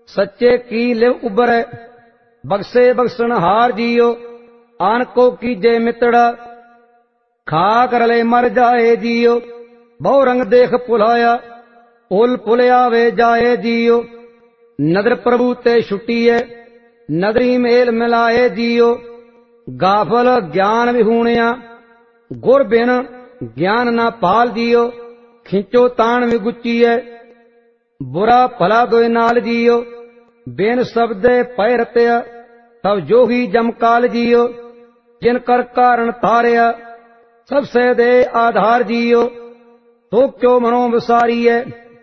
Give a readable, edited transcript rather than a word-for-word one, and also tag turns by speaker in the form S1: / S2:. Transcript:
S1: सच्चे की लिव उबरै। बख्शे बख्शनहार जियो आन को कीजे मितड़ा। खाक रले मर जाए जियो बहु रंग देख भुलाया। उल पुलिया वे जाए जियो नदर प्रभु ते छुट्टीए। नदरी मेल मिलाए जियो गाफल ज्ञान विहूणिया। गुर बिन ज्ञान ना पाल जियो खिंचो तान विगुच्चीए। बुरा भला दोए नाल जियो बिन शब्दे पै रत्या। तब जोगी जमकाल जियो जिन कर कारण तारिया। सब से दे आधार जियो तो क्यों मनो विसारी है।